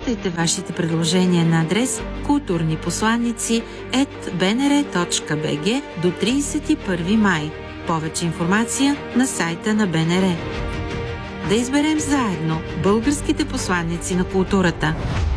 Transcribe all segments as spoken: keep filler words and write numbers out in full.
изпращайте вашите предложения на адрес културнипосланици ет би ен ар точка би джи до тридесет и първи май. Повече информация на сайта на Б Н Р. Да изберем заедно българските посланици на културата.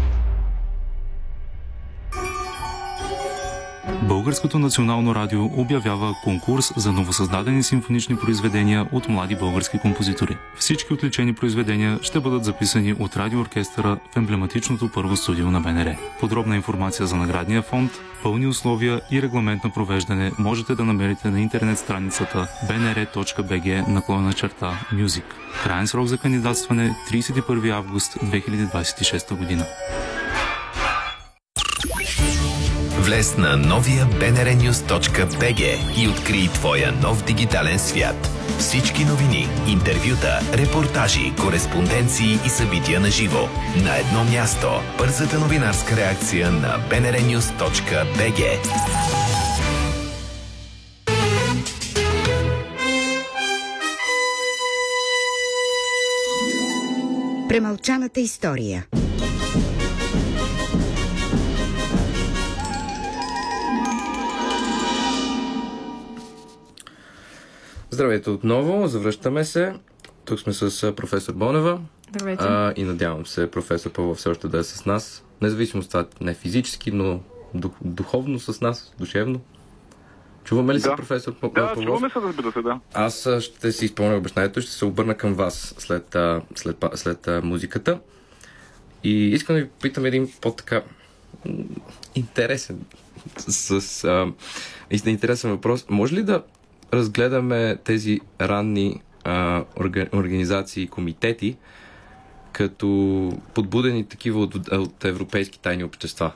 Българското национално радио обявява конкурс за новосъздадени симфонични произведения от млади български композитори. Всички отличени произведения ще бъдат записани от радиооркестъра в емблематичното първо студио на Б Н Р. Подробна информация за наградния фонд, пълни условия и регламент на провеждане можете да намерите на интернет страницата би ен ар точка би джи наклонена черта Music. Краен срок за кандидатстване тридесет и първи август две хиляди двадесет и шеста година. Влез на новия би ен ар нюз точка би джи и открий твоя нов дигитален свят. Всички новини, интервюта, репортажи, кореспонденции и събития на живо. На едно място. Бързата новинарска реакция на би ен ар нюз точка би джи. Премълчаната история. Здравейте отново, завръщаме се. Тук сме с професор Бонева. Здравейте. А, и надявам се професор Павлов все още да е с нас. Независимо от това, не физически, но дух, духовно с нас, душевно. Чуваме ли да. се, професор Павлов? Да, чуваме се, разбира се, да. Аз ще си изпълня обещанието и ще се обърна към вас след, след, след, след музиката. И искам да ви питам един по-така интересен с а, интересен въпрос. Може ли да разгледаме тези ранни а, орга, организации и комитети като подбудени такива от, от европейски тайни общества?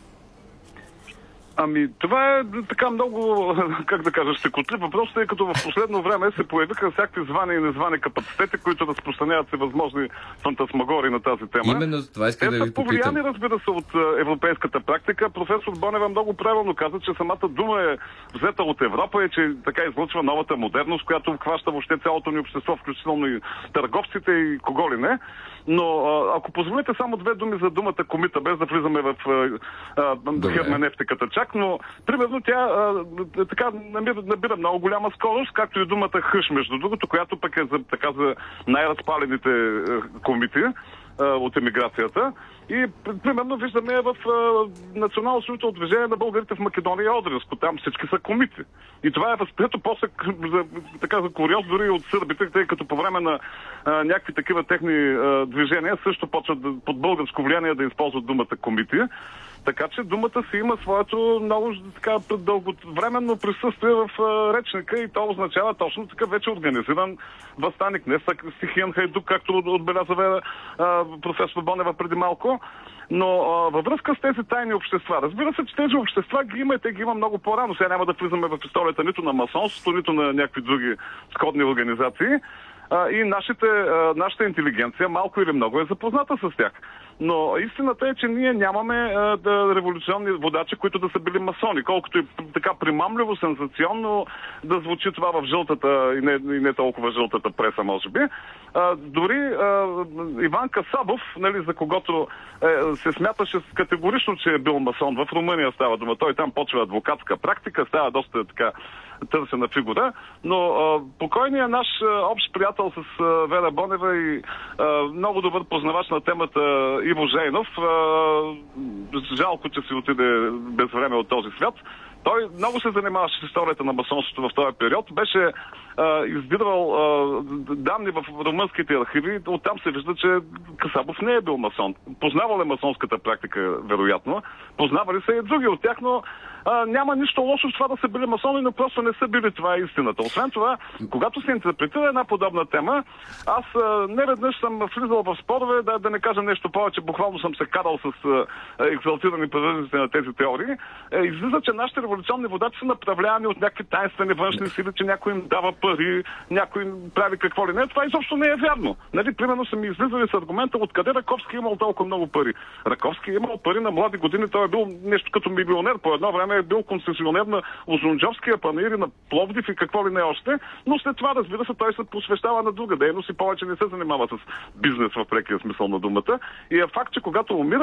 Ами, това е така много, как да кажа, щекотлив въпрос, тъй като в последно време се появиха всякакви звани и незвани капацитети, които разпространяват всевъзможни фантасмагори на тази тема. Именно за това искам да ви попитам. Повлияни, разбира се, от европейската практика. Професор Бонева много правилно каза, че самата дума е взета от Европа и че така излъчва новата модерност, която обхваща въобще цялото ни общество, включително и търговците и кого ли не. Но ако позволите само две думи за думата комита, без да влизаме в херменевтиката чак, но примерно тя а, така набира, набира много голяма скорост, както и думата хъш, между другото, която пък е за, така, за най-разпалените а, комити а, от емиграцията. И примерно виждаме в Национално освободително движение на българите в Македония и Одринско. Там всички са комити. И това е възприето после за, така за куриоз дори от сърбите, тъй като по време на а, някакви такива техни а, движения също почват да, под българско влияние да използват думата комити. Така че думата си има своето много така дълговременно присъствие в а, речника и то означава точно така вече организиран възстаник. Не стихиен хайдук, както отбеляза а, професор Бонева преди малко. Но а, във връзка с тези тайни общества, разбира се, че тези общества ги има и те ги има много по-рано. Сега няма да влизаме в историята нито на масонството, нито на някакви други сходни организации. А, и нашите, а, нашата интелигенция малко или много е запозната с тях. Но истината е, че ние нямаме а, да, революционни водачи, които да са били масони. Колкото и така примамливо, сензационно да звучи това в жълтата и не, и не толкова жълтата преса, може би. А, дори а, Иван Касабов, нали, за когото е, се смяташе категорично, че е бил масон. В Румъния става дума. Той там почва адвокатска практика, става доста така търсена фигура, но а, покойният наш а, общ приятел с а, Вера Бонева и а, много добър познавач на темата Иво Жейнов, а, жалко, че си отиде без време от този свят. Той много се занимаваше с историята на масонството в този период. Беше а, издирвал а, данни в румънските архиви. Оттам се вижда, че Касабов не е бил масон. Познавал е масонската практика, вероятно. Познавали са и други от тях, но а, няма нищо лошо в това да са били масони, но просто не са били. Това е истината. Освен това, когато се интерпретира една подобна тема, аз а, не веднъж съм влизал в спорове, да, да не кажа нещо повече, буквално съм се карал с а, екзалтирани привърженици на тези теории. Е, излиза, че нашите революционни водачи са направлявани от някакви таинствени външни сили, че някой им дава пари, някой им прави какво ли не. Това изобщо не е вярно. Нали, примерно са ми излизали с аргумента откъде Раковски е имал толкова много пари. Раковски е имал пари на млади години, той е бил нещо като милионер. По едно време е бил концесионер на Узунджовския панаир и на Пловдив и какво ли не още, но след това, разбира се, той се посвещава на друга дейност и повече не се занимава с бизнес в прекия смисъл на думата. И е факт, че когато умира